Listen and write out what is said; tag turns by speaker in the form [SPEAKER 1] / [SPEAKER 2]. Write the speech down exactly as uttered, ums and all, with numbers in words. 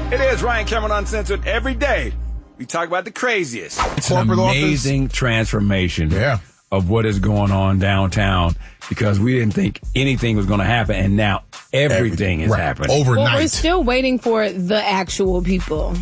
[SPEAKER 1] It is Ryan Cameron Uncensored. Every day, we talk about the craziest.
[SPEAKER 2] It's an amazing
[SPEAKER 3] office.
[SPEAKER 2] transformation
[SPEAKER 3] yeah.
[SPEAKER 2] of what is going on downtown because we didn't think anything was going to happen, and now everything
[SPEAKER 3] Every,
[SPEAKER 2] is
[SPEAKER 3] right.
[SPEAKER 2] happening.
[SPEAKER 3] Overnight.
[SPEAKER 4] Well, we're still waiting for the actual people.